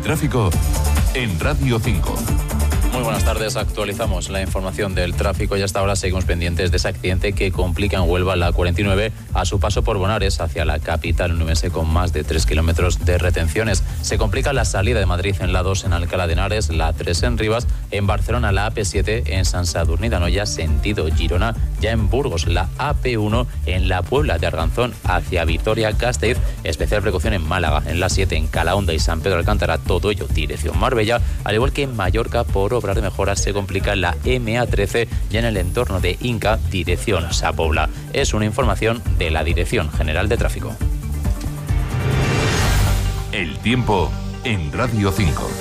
tráfico en Radio 5. Muy buenas tardes, actualizamos la información del tráfico y hasta ahora seguimos pendientes de ese accidente que complica en Huelva la 49 a su paso por Bonares hacia la capital nubense con más de 3 kilómetros de retenciones. Se complica la salida de Madrid en la 2 en Alcalá de Henares, la 3 en Rivas, en Barcelona la AP7 en Sant Sadurní d'Anoia sentido Girona, ya en Burgos la AP1 en la Puebla de Arganzón hacia Vitoria-Gasteiz, especial precaución en Málaga, en la 7 en Calahonda y San Pedro Alcántara, todo ello dirección Marbella, al igual que en Mallorca por obras de mejoras se complica la MA13 ya en el entorno de Inca, dirección Sa Pobla. Es una información de la Dirección General de Tráfico. El tiempo en Radio 5.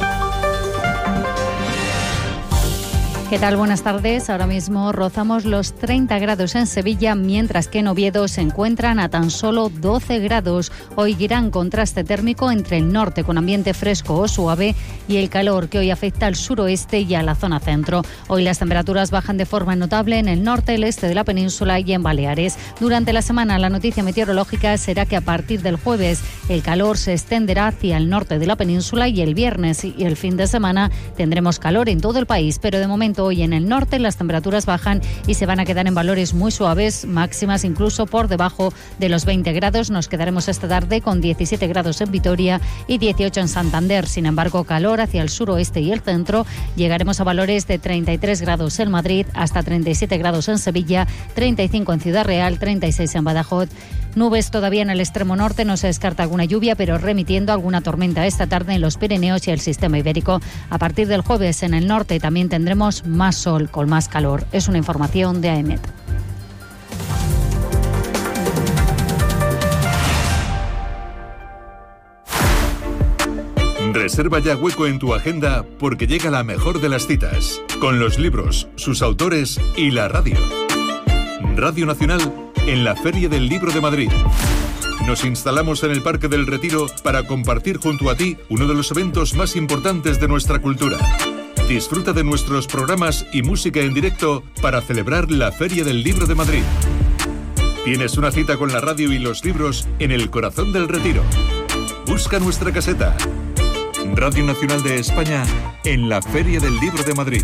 ¿Qué tal? Buenas tardes. Ahora mismo rozamos los 30 grados en Sevilla, mientras que en Oviedo se encuentran a tan solo 12 grados. Hoy gran contraste térmico entre el norte con ambiente fresco o suave y el calor que hoy afecta al suroeste y a la zona centro. Hoy las temperaturas bajan de forma notable en el norte, el este de la península y en Baleares. Durante la semana la noticia meteorológica será que a partir del jueves el calor se extenderá hacia el norte de la península y el viernes y el fin de semana tendremos calor en todo el país, pero de momento hoy en el norte las temperaturas bajan y se van a quedar en valores muy suaves, máximas incluso por debajo de los 20 grados. Nos quedaremos esta tarde con 17 grados en Vitoria y 18 en Santander. Sin embargo, calor hacia el suroeste y el centro. Llegaremos a valores de 33 grados en Madrid, hasta 37 grados en Sevilla, 35 en Ciudad Real, 36 en Badajoz. Nubes todavía en el extremo norte, no se descarta alguna lluvia, pero remitiendo alguna tormenta esta tarde en los Pirineos y el sistema ibérico. A partir del jueves en el norte también tendremos más sol con más calor. Es una información de AEMET. Reserva ya hueco en tu agenda porque llega la mejor de las citas, con los libros, sus autores y la radio. Radio Nacional en la Feria del Libro de Madrid. Nos instalamos en el Parque del Retiro para compartir junto a ti uno de los eventos más importantes de nuestra cultura. Disfruta de nuestros programas y música en directo para celebrar la Feria del Libro de Madrid. Tienes una cita con la radio y los libros en el corazón del Retiro. Busca nuestra caseta. Radio Nacional de España en la Feria del Libro de Madrid.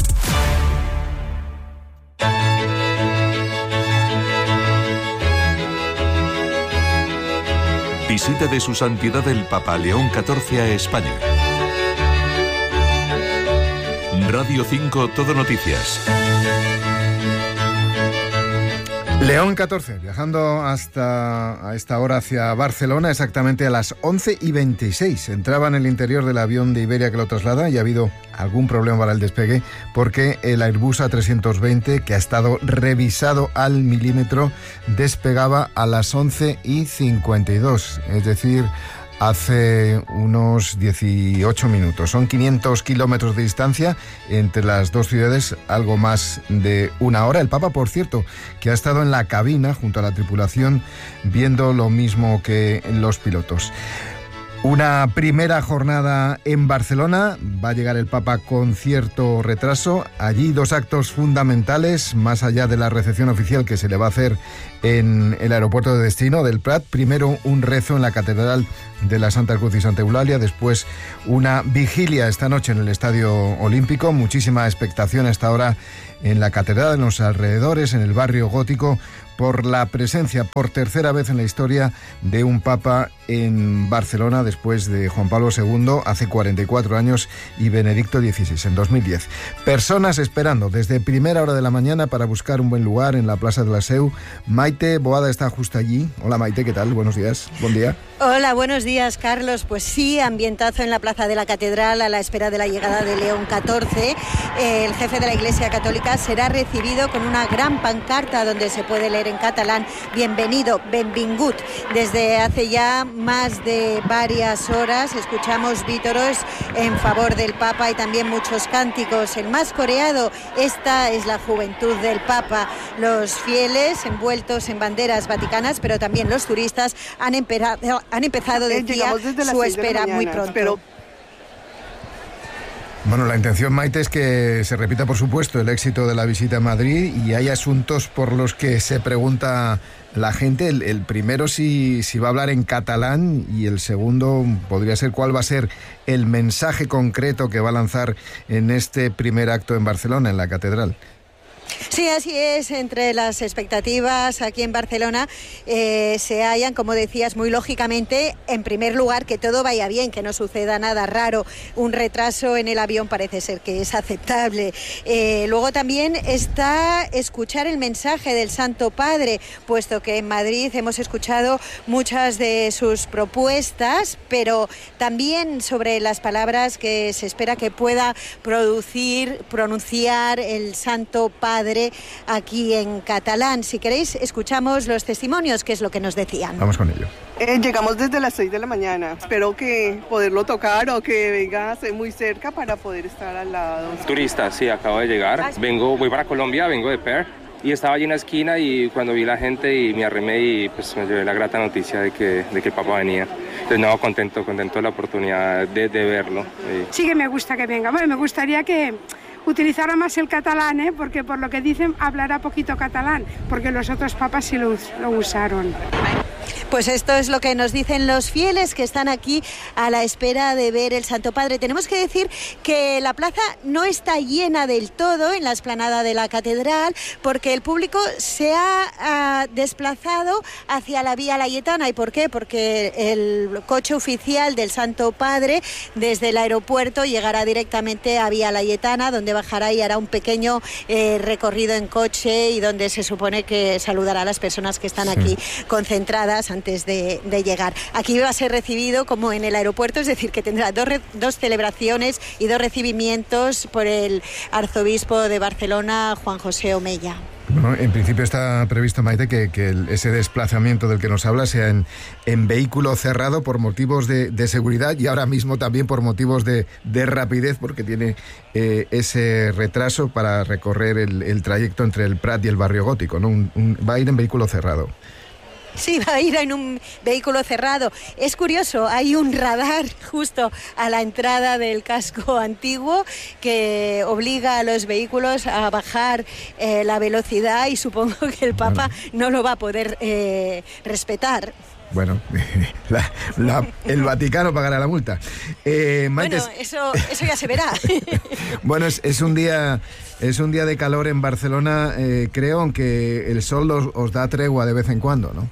Visita de su santidad el Papa León XIV a España. Radio 5 Todo Noticias. León XIV, viajando hasta a esta hora hacia Barcelona, exactamente a las 11:26. Entraba en el interior del avión de Iberia que lo traslada y ha habido algún problema para el despegue porque el Airbus A320, que ha estado revisado al milímetro, despegaba a las 11:52, es decir, hace unos 18 minutos. Son 500 kilómetros de distancia entre las dos ciudades, algo más de una hora. El Papa, por cierto, que ha estado en la cabina junto a la tripulación viendo lo mismo que los pilotos. Una primera jornada en Barcelona, va a llegar el Papa con cierto retraso. Allí dos actos fundamentales, más allá de la recepción oficial que se le va a hacer en el aeropuerto de destino del Prat. Primero un rezo en la Catedral de la Santa Cruz y Santa Eulalia, después una vigilia esta noche en el Estadio Olímpico. Muchísima expectación hasta ahora en la Catedral, en los alrededores, en el barrio gótico, por la presencia por tercera vez en la historia de un Papa en Barcelona, después de Juan Pablo II hace 44 años y Benedicto XVI en 2010. Personas esperando desde primera hora de la mañana para buscar un buen lugar en la Plaza de la Seu. Maite Boada está justo allí. Hola Maite, ¿qué tal? Buenos días, buen día. Hola, buenos días Carlos. Pues sí, ambientazo en la Plaza de la Catedral a la espera de la llegada de León XIV. El jefe de la Iglesia Católica será recibido con una gran pancarta donde se puede leer en catalán: bienvenido, benvingut. Desde hace ya más de varias horas escuchamos vítoros en favor del Papa y también muchos cánticos. El más coreado, esta es la juventud del Papa. Los fieles envueltos en banderas vaticanas, pero también los turistas han empezado, decía, su espera muy pronto. Bueno, la intención, Maite, es que se repita, por supuesto, el éxito de la visita a Madrid, y hay asuntos por los que se pregunta la gente. El primero, si va a hablar en catalán, y el segundo podría ser cuál va a ser el mensaje concreto que va a lanzar en este primer acto en Barcelona, en la Catedral. Sí, así es. Entre las expectativas aquí en Barcelona se hallan, como decías, muy lógicamente, en primer lugar, que todo vaya bien, que no suceda nada raro. Un retraso en el avión parece ser que es aceptable. Luego también está escuchar el mensaje del Santo Padre, puesto que en Madrid hemos escuchado muchas de sus propuestas, pero también sobre las palabras que se espera que pueda pronunciar el Santo Padre aquí en catalán. Si queréis, escuchamos los testimonios, que es lo que nos decían. Vamos con ello. Llegamos desde las 6 de la mañana. Espero que poderlo tocar o que venga muy cerca para poder estar al lado. Turista, sí, acabo de llegar. Voy para Colombia, vengo de Per. Y estaba allí en la esquina y cuando vi la gente y me arrimé y pues me llevé la grata noticia de que el Papa venía. Entonces, no, contento de la oportunidad de verlo. Sí que me gusta que venga. Bueno, me gustaría que utilizara más el catalán, porque por lo que dicen hablará poquito catalán, porque los otros papas sí lo usaron. Pues esto es lo que nos dicen los fieles que están aquí a la espera de ver el Santo Padre. Tenemos que decir que la plaza no está llena del todo en la explanada de la catedral, porque el público se ha desplazado hacia la Vía Layetana. ¿Y por qué? Porque el coche oficial del Santo Padre desde el aeropuerto llegará directamente a Vía Layetana, donde bajará y hará un pequeño recorrido en coche, y donde se supone que saludará a las personas que están aquí concentradas antes de llegar. Aquí va a ser recibido como en el aeropuerto, es decir, que tendrá dos celebraciones y 2 recibimientos por el arzobispo de Barcelona, Juan José Omella. Bueno, en principio está previsto, Maite, que ese desplazamiento del que nos habla sea en vehículo cerrado por motivos de seguridad, y ahora mismo también por motivos de rapidez, porque tiene ese retraso para recorrer el trayecto entre el Prat y el Barrio Gótico, ¿no? Va a ir en vehículo cerrado. Sí, va a ir en un vehículo cerrado. Es curioso, hay un radar justo a la entrada del casco antiguo que obliga a los vehículos a bajar la velocidad, y supongo que el Papa no lo va a poder respetar. Bueno, el Vaticano pagará la multa. Maite, bueno, eso ya se verá. Bueno, es un día de calor en Barcelona, creo, aunque el sol os da tregua de vez en cuando, ¿no?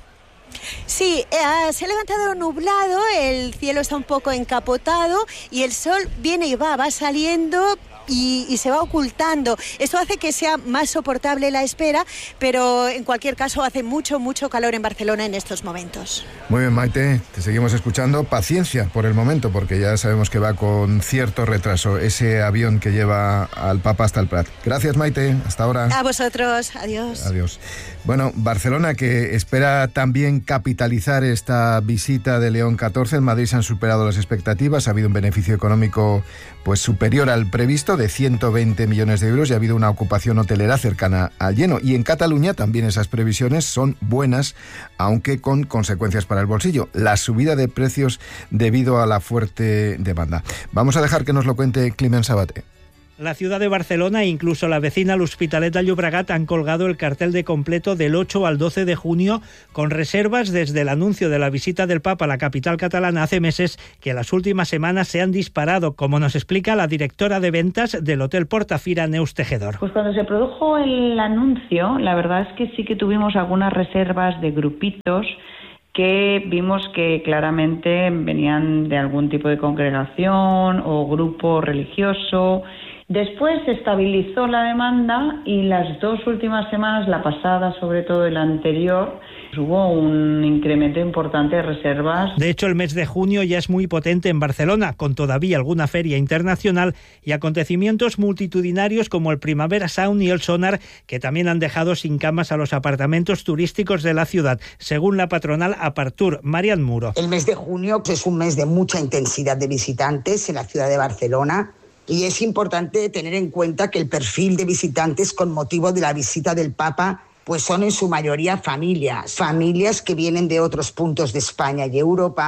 Sí, se ha levantado nublado, el cielo está un poco encapotado y el sol viene y va saliendo y se va ocultando. Esto hace que sea más soportable la espera, pero en cualquier caso hace mucho calor en Barcelona en estos momentos. Muy bien, Maite, te seguimos escuchando. Paciencia por el momento, porque ya sabemos que va con cierto retraso ese avión que lleva al Papa hasta el Prat. Gracias, Maite, hasta ahora. A vosotros, adiós. Adiós. Bueno, Barcelona, que espera también capitalizar esta visita de León XIV. En Madrid se han superado las expectativas, ha habido un beneficio económico pues superior al previsto de 120 millones de euros y ha habido una ocupación hotelera cercana al lleno. Y en Cataluña también esas previsiones son buenas, aunque con consecuencias para el bolsillo: la subida de precios debido a la fuerte demanda. Vamos a dejar que nos lo cuente Climent Sabaté. La ciudad de Barcelona e incluso la vecina l'Hospitalet de Llobregat han colgado el cartel de completo del 8 al 12 de junio con reservas desde el anuncio de la visita del Papa a la capital catalana hace meses, que las últimas semanas se han disparado, como nos explica la directora de ventas del Hotel Portafira, Neus Tejedor. Pues cuando se produjo el anuncio, la verdad es que sí que tuvimos algunas reservas de grupitos que vimos que claramente venían de algún tipo de congregación o grupo religioso. Después se estabilizó la demanda y las 2 últimas semanas, la pasada sobre todo y la anterior, hubo un incremento importante de reservas. De hecho, el mes de junio ya es muy potente en Barcelona, con todavía alguna feria internacional y acontecimientos multitudinarios como el Primavera Sound y el Sonar, que también han dejado sin camas a los apartamentos turísticos de la ciudad, según la patronal Apartur, Marian Muro. El mes de junio es un mes de mucha intensidad de visitantes en la ciudad de Barcelona. Y es importante tener en cuenta que el perfil de visitantes con motivo de la visita del Papa pues son en su mayoría familias que vienen de otros puntos de España y Europa,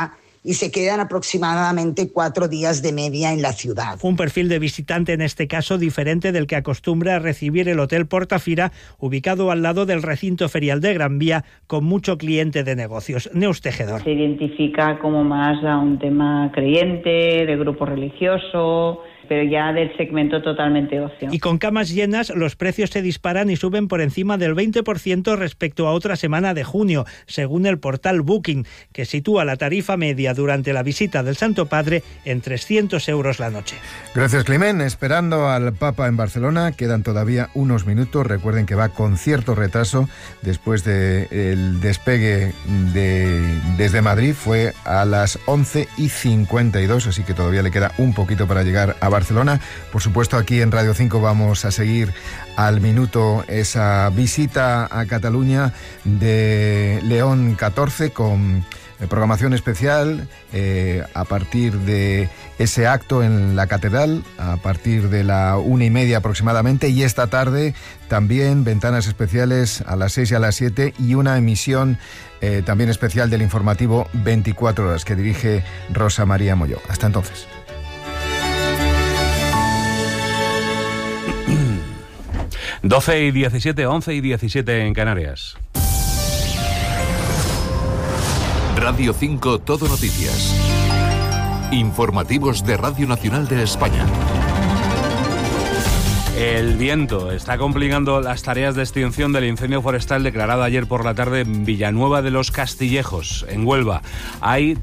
y se quedan aproximadamente 4 días de media en la ciudad. Un perfil de visitante en este caso diferente del que acostumbra a recibir el Hotel Portafira, ubicado al lado del recinto ferial de Gran Vía, con mucho cliente de negocios. Neus Tejedor. Se identifica como más a un tema creyente, de grupo religioso, pero ya del segmento totalmente ocio. Y con camas llenas, los precios se disparan y suben por encima del 20% respecto a otra semana de junio, según el portal Booking, que sitúa la tarifa media durante la visita del Santo Padre en 300 euros la noche. Gracias, Climent. Esperando al Papa en Barcelona, quedan todavía unos minutos. Recuerden que va con cierto retraso después del despegue desde Madrid. Fue a las 11:52, así que todavía le queda un poquito para llegar a Barcelona. Por supuesto, aquí en Radio 5 vamos a seguir al minuto esa visita a Cataluña de León XIV con programación especial a partir de ese acto en la catedral a partir de la 1:30 aproximadamente, y esta tarde también ventanas especiales a las 6 y a las 7 y una emisión también especial del informativo 24 horas que dirige Rosa María Molló. Hasta entonces. 12:17, 11:17 en Canarias. Radio 5 Todo Noticias. Informativos de Radio Nacional de España. El viento está complicando las tareas de extinción del incendio forestal declarado ayer por la tarde en Villanueva de los Castillejos, en Huelva. Hay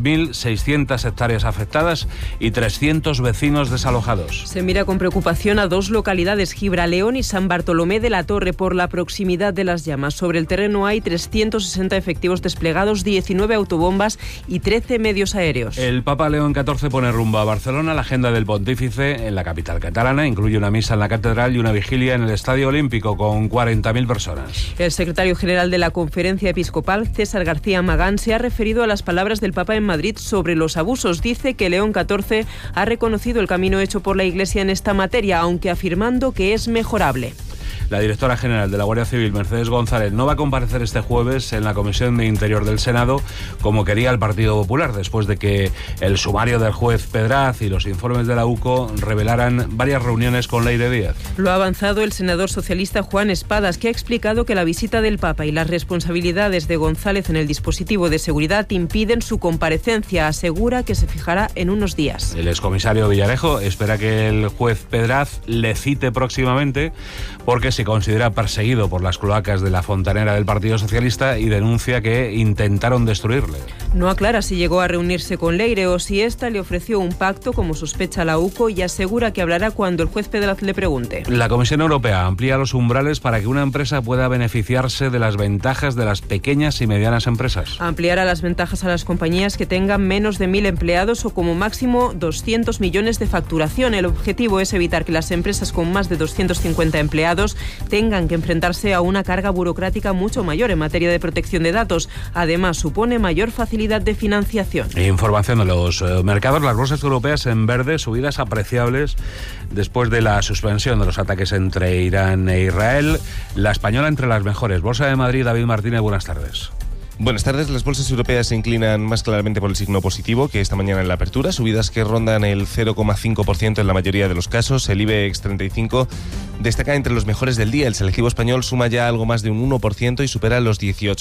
3.600 hectáreas afectadas y 300 vecinos desalojados. Se mira con preocupación a 2 localidades, Gibraleón y San Bartolomé de la Torre, por la proximidad de las llamas. Sobre el terreno hay 360 efectivos desplegados, 19 autobombas y 13 medios aéreos. El Papa León XIV pone rumbo a Barcelona. La agenda del pontífice en la capital catalana incluye una misa en la catedral y una vigilia en el Estadio Olímpico con 40.000 personas. El secretario general de la Conferencia Episcopal, César García Magán, se ha referido a las palabras del Papa en Madrid sobre los abusos. Dice que León XIV ha reconocido el camino hecho por la Iglesia en esta materia, aunque afirmando que es mejorable. La directora general de la Guardia Civil, Mercedes González, no va a comparecer este jueves en la Comisión de Interior del Senado como quería el Partido Popular, después de que el sumario del juez Pedraz y los informes de la UCO revelaran varias reuniones con Leire Díaz. Lo ha avanzado el senador socialista Juan Espadas, que ha explicado que la visita del Papa y las responsabilidades de González en el dispositivo de seguridad impiden su comparecencia. Asegura que se fijará en unos días. El excomisario Villarejo espera que el juez Pedraz le cite próximamente porque se considera perseguido por las cloacas de la fontanera del Partido Socialista y denuncia que intentaron destruirle. No aclara si llegó a reunirse con Leire o si ésta le ofreció un pacto, como sospecha la UCO, y asegura que hablará cuando el juez Pedraz le pregunte. La Comisión Europea amplía los umbrales para que una empresa pueda beneficiarse de las ventajas de las pequeñas y medianas empresas. Ampliará las ventajas a las compañías que tengan menos de 1.000 empleados o como máximo 200 millones de facturación. El objetivo es evitar que las empresas con más de 250 empleados tengan que enfrentarse a una carga burocrática mucho mayor en materia de protección de datos. Además, supone mayor facilidad de financiación. Información de los mercados. Las bolsas europeas en verde, subidas apreciables después de la suspensión de los ataques entre Irán e Israel. La española entre las mejores. Bolsa de Madrid, David Martínez, buenas tardes. Buenas tardes. Las bolsas europeas se inclinan más claramente por el signo positivo que esta mañana en la apertura, subidas que rondan el 0,5% en la mayoría de los casos. El IBEX 35 destaca entre los mejores del día. El selectivo español suma ya algo más de un 1% y supera los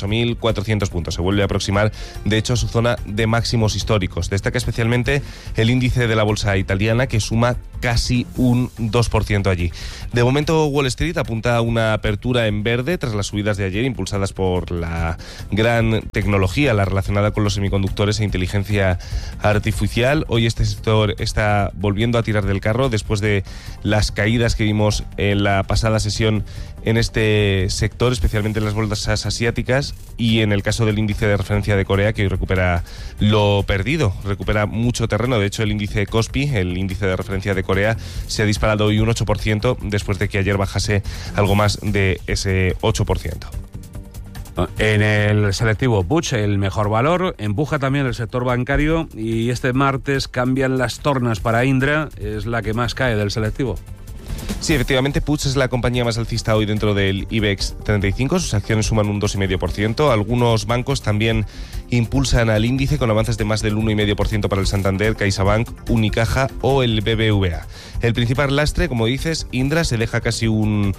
18.400 puntos. Se vuelve a aproximar, de hecho, a su zona de máximos históricos. Destaca especialmente el índice de la bolsa italiana, que suma casi un 2% allí. De momento, Wall Street apunta a una apertura en verde tras las subidas de ayer impulsadas por la gran tecnología, la relacionada con los semiconductores e inteligencia artificial. Hoy este sector está volviendo a tirar del carro después de las caídas que vimos en la pasada sesión en este sector, especialmente en las bolsas asiáticas y en el caso del índice de referencia de Corea, que hoy recupera lo perdido, recupera mucho terreno. De hecho, el índice Kospi, el índice de referencia de Corea, se ha disparado hoy un 8% después de que ayer bajase algo más de ese 8%. En el selectivo Puig, el mejor valor, empuja también el sector bancario y este martes cambian las tornas para Indra, es la que más cae del selectivo. Sí, efectivamente, Puig es la compañía más alcista hoy dentro del IBEX 35. Sus acciones suman un 2,5%. Algunos bancos también impulsan al índice con avances de más del 1,5% para el Santander, CaixaBank, Unicaja o el BBVA. El principal lastre, como dices, Indra, se deja casi un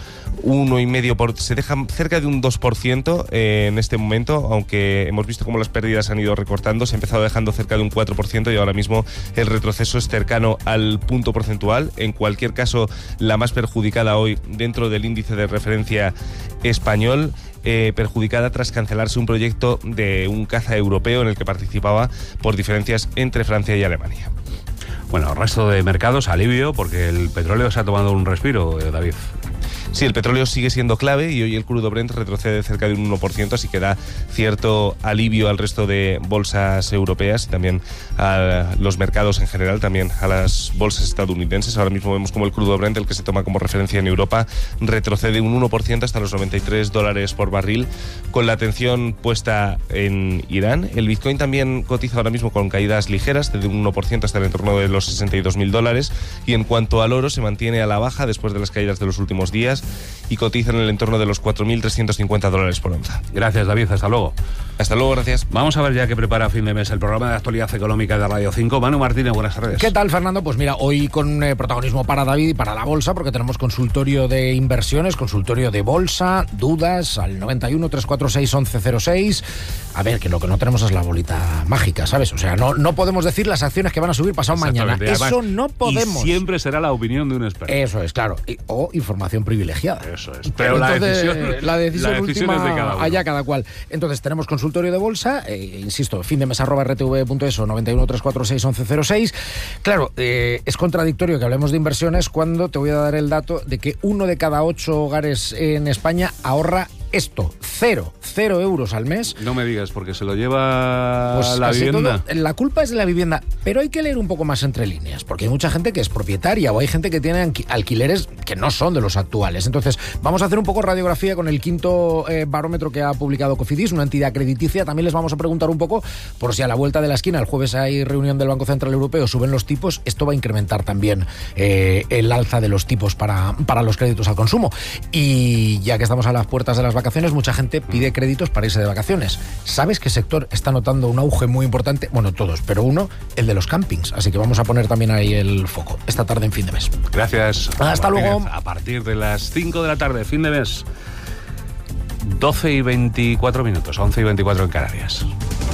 1,5%, se deja cerca de un 2% en este momento, aunque hemos visto cómo las pérdidas han ido recortando, se ha empezado dejando cerca de un 4% y ahora mismo el retroceso es cercano al punto porcentual. En cualquier caso, la más perjudicada hoy dentro del índice de referencia español, perjudicada tras cancelarse un proyecto de un caza europeo en el que participaba por diferencias entre Francia y Alemania. Bueno, resto de mercados, alivio, porque el petróleo se ha tomado un respiro, David. Sí, el petróleo sigue siendo clave y hoy el crudo Brent retrocede cerca de un 1%, así que da cierto alivio al resto de bolsas europeas y también a los mercados en general, también a las bolsas estadounidenses. Ahora mismo vemos como el crudo Brent, el que se toma como referencia en Europa, retrocede un 1% hasta los $93 por barril, con la atención puesta en Irán. El Bitcoin también cotiza ahora mismo con caídas ligeras, de un 1% hasta el entorno de los $62.000, y en cuanto al oro, se mantiene a la baja después de las caídas de los últimos días y cotizan en el entorno de los $4.350 por onza. Gracias, David. Hasta luego. Hasta luego, gracias. Vamos a ver ya qué prepara fin de mes el programa de actualidad económica de Radio 5. Manu Martínez, buenas tardes. ¿Qué tal, Fernando? Pues mira, hoy con protagonismo para David y para la bolsa, porque tenemos consultorio de inversiones, consultorio de bolsa, dudas al 91 346 1106. A ver, que lo que no tenemos es la bolita mágica, ¿sabes? O sea, no podemos decir las acciones que van a subir pasado mañana. Eso además, no podemos. Y siempre será la opinión de un experto. Eso es, claro. O información privilegiada. Eso es. Pero la decisión última es de cada uno. Allá cada cual. Entonces tenemos consultorio de bolsa, insisto, findemes@rtv.es o 91 346 1106. Claro, es contradictorio que hablemos de inversiones cuando te voy a dar el dato de que 1 de cada 8 hogares en España ahorra esto, 0 euros al mes. No me digas, porque se lo lleva pues la vivienda. Todo, la culpa es de la vivienda, pero hay que leer un poco más entre líneas, porque hay mucha gente que es propietaria o hay gente que tiene alquileres que no son de los actuales. Entonces, vamos a hacer un poco radiografía con el quinto barómetro que ha publicado Cofidis, una entidad crediticia. También les vamos a preguntar un poco por si a la vuelta de la esquina, el jueves hay reunión del Banco Central Europeo, suben los tipos, esto va a incrementar también el alza de los tipos para los créditos al consumo. Y ya que estamos a las puertas de las vacaciones, mucha gente pide créditos para irse de vacaciones. ¿Sabes qué sector está notando un auge muy importante? Bueno, todos, pero uno, el de los campings. Así que vamos a poner también ahí el foco esta tarde en Fin de Mes. Gracias. Hasta luego. A partir de las 5 de la tarde, Fin de Mes, 12:24, 11:24 en Canarias.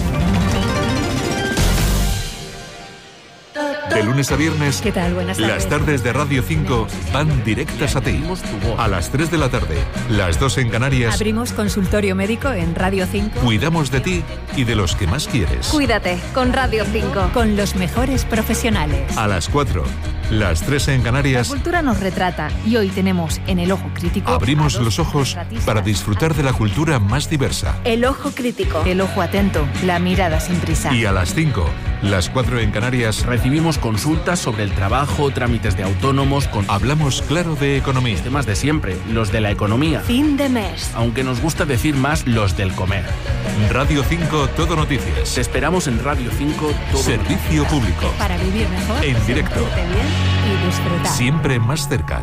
De lunes a viernes, ¿qué tal? Buenas tardes. Las tardes de Radio 5 van directas a ti. A las 3 de la tarde, las 2 en Canarias. Abrimos consultorio médico en Radio 5. Cuidamos de ti y de los que más quieres. Cuídate con Radio 5. Con los mejores profesionales. A las 4, las 3 en Canarias. La cultura nos retrata y hoy tenemos en El Ojo Crítico. Abrimos los ojos para disfrutar de la cultura más diversa. El Ojo Crítico. El ojo atento, la mirada sin prisa. Y a las 5, las 4 en Canarias. Recibimos consultas sobre el trabajo, trámites de autónomos. Hablamos claro de economía. Los temas de siempre, los de la economía. Fin de mes. Aunque nos gusta decir más los del comer. Radio 5 Todo Noticias. Te esperamos en Radio 5 Todo Servicio Noticias. Público. Para vivir mejor. En directo. Bien y disfrutar. Siempre más cerca.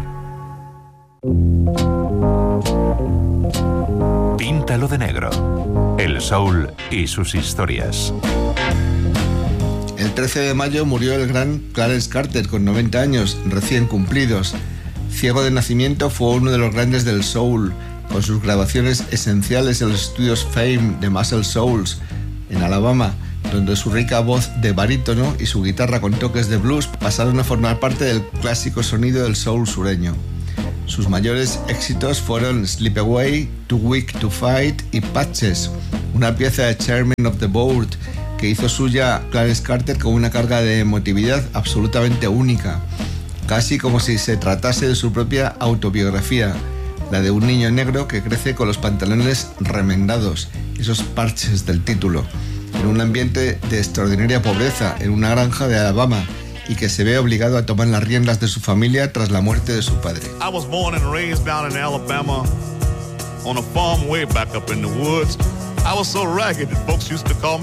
Píntalo de negro. El soul y sus historias. El 13 de mayo murió el gran Clarence Carter con 90 años, recién cumplidos. Ciego de nacimiento, fue uno de los grandes del soul, con sus grabaciones esenciales en los estudios Fame de Muscle Souls, en Alabama, donde su rica voz de barítono y su guitarra con toques de blues pasaron a formar parte del clásico sonido del soul sureño. Sus mayores éxitos fueron Slip Away, Too Weak to Fight y Patches, una pieza de Chairman of the Board que hizo suya Clarence Carter con una carga de emotividad absolutamente única, casi como si se tratase de su propia autobiografía, la de un niño negro que crece con los pantalones remendados, esos parches del título, en un ambiente de extraordinaria pobreza, en una granja de Alabama, y que se ve obligado a tomar las riendas de su familia tras la muerte de su padre. I was born and raised down in Alabama, on a farm way back up in the woods. I was so ragged that folks used to call me